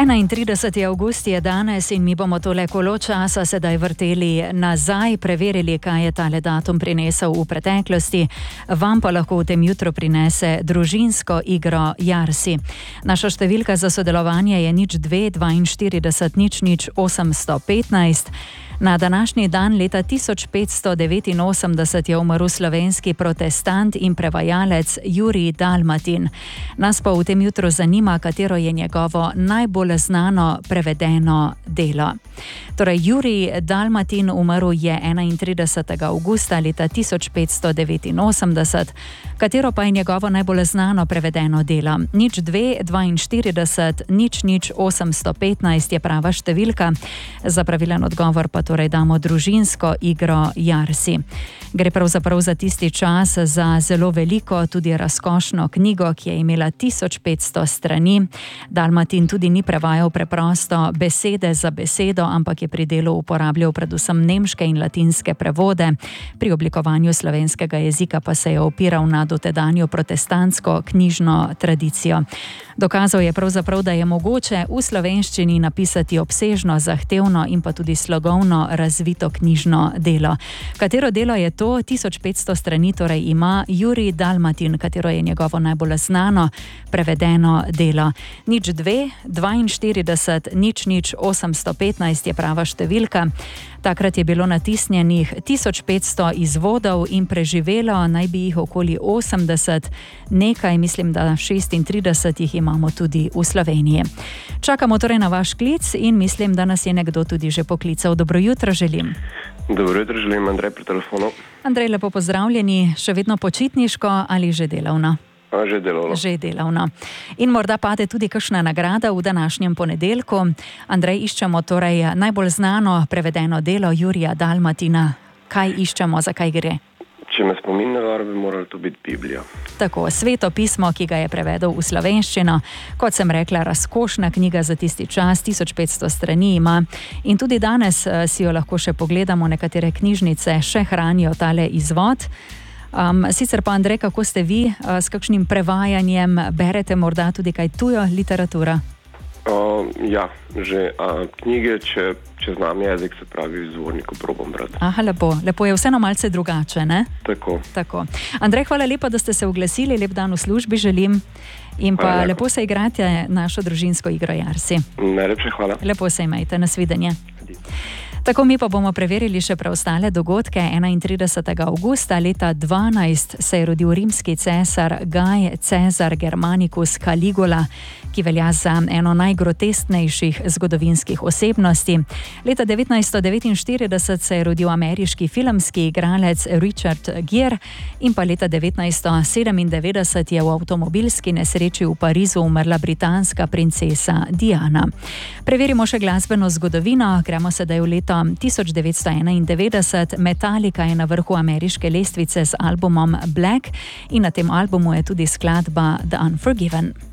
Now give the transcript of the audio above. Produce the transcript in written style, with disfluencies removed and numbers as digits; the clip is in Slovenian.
31. avgust je danes in mi bomo tole kolo časa sedaj vrteli nazaj, preverili, kaj je tale datum prinesel v preteklosti. Vam pa lahko v tem jutru prinese družinsko igro Jarsi. Naša številka za sodelovanje je 02 42 00 815. Na današnji dan leta 1589 je umrl slovenski protestant in prevajalec Jurij Dalmatin. Nas pa v tem jutru zanima, katero je njegovo najbolj znano prevedeno delo. Torej, Jurij Dalmatin umrl je 31. avgusta leta 1589. Katero pa je njegovo najbolj znano prevedeno delo? 02 42 00 815 je prava številka. Za pravilen odgovor pa torej damo družinsko igro Jarsi. Gre pravzaprav za tisti čas za zelo veliko, tudi razkošno knjigo, ki je imela 1500 strani. Dalmatin tudi ni prevajal preprosto besede za besedo, ampak je pri delu uporabljal predvsem nemške in latinske prevode. Pri oblikovanju slovenskega jezika pa se je opiral na dotedanjo protestantsko knjižno tradicijo. Dokazal je pravzaprav, da je mogoče v slovenščini napisati obsežno, zahtevno in pa tudi slogovno razvito knjižno delo. Katero delo je to? 1500 strani torej ima Jurij Dalmatin, katero je njegovo najbolj znano prevedeno delo. 02 42 00 815 je prava številka. Takrat je bilo natisnjenih 1500 izvodov in preživelo naj bi jih okoli 80, nekaj, mislim, da 36 jih imamo tudi v Sloveniji. Čakamo torej na vaš klic in mislim, da nas je nekdo tudi že poklical. Dobro jutro želim. Dobro jutro želim, Andrej pri telefonu. Andrej, lepo pozdravljeni, še vedno počitniško ali že delovno? Že delovno. In morda pade tudi kakšna nagrada v današnjem ponedeljku. Andrej, iščemo torej najbolj znano prevedeno delo Jurija Dalmatina. Kaj iščemo, za kaj gre? Če me spomin ne vara, bi moralo to biti Biblija. Tako, Sveto pismo, ki ga je prevedel v slovenščino. Kot sem rekla, razkošna knjiga za tisti čas, 1500 strani ima. In tudi danes si jo lahko še pogledamo, nekatere knjižnice še hranijo tale izvod. Sicer pa, Andrej, kako ste vi, s kakšnim prevajanjem, berete morda tudi kaj tujo literaturo? Ja, že knjige, če znam jezik, se pravi v zvorniku, probam brati. Aha, lepo je vseeno malce drugače, ne? Tako. Andrej, hvala lepa, da ste se oglasili, lep dan v službi želim in pa lepo se igrate našo družinsko igro Jarsi. Najlepše hvala. Lepo se imejte, nasvidenje. Tako, mi pa bomo preverili še preostale dogodke. 31. avgusta leta 12 se je rodil rimski cesar Gaj Cezar Germanicus Caligula, ki velja za eno najgrotesknejših zgodovinskih osebnosti. Leta 1949 se je rodil ameriški filmski igralec Richard Gere in pa leta 1997 je v avtomobilski nesreči v Parizu umrla britanska princesa Diana. Preverimo še glasbeno zgodovino. Gremo sedaj v leto 1991. Metallica je na vrhu ameriške lestvice z albumom Black in na tem albumu je tudi skladba The Unforgiven.